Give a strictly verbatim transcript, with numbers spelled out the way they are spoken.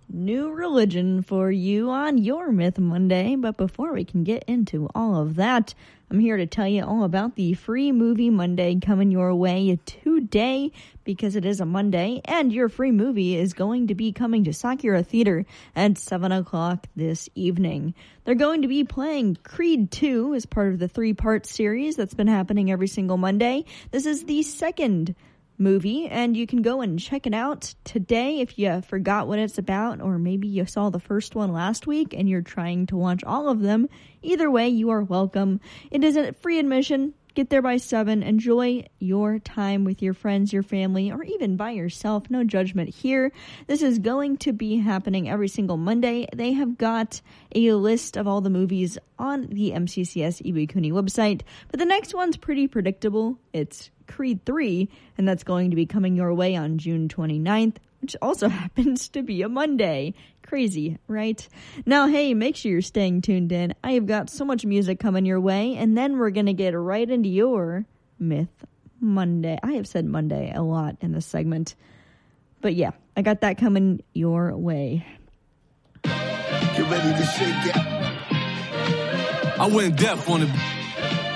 New religion for you on your Myth Monday. But before we can get into all of that, I'm here to tell you all about the free movie Monday coming your way today because it is a Monday, and your free movie is going to be coming to Sakura Theater at seven o'clock this evening. They're going to be playing Creed two as part of the three-part series that's been happening every single Monday. This is the second movie, and you can go and check it out today if you forgot what it's about, or maybe you saw the first one last week and you're trying to watch all of them. Either way, you are welcome. It is a free admission. Get there by seven. Enjoy your time with your friends, your family, or even by yourself. No judgment here. This is going to be happening every single Monday. They have got a list of all the movies on the M C C S Iwakuni website, but the next one's pretty predictable. It's Creed three, and that's going to be coming your way on June twenty-ninth, which also happens to be a Monday. Crazy, right? Now, hey, make sure you're staying tuned in. I have got so much music coming your way, and then we're going to get right into your Myth Monday. I have said Monday a lot in this segment, but yeah, I got that coming your way. Get ready to shake it. I went deaf on it.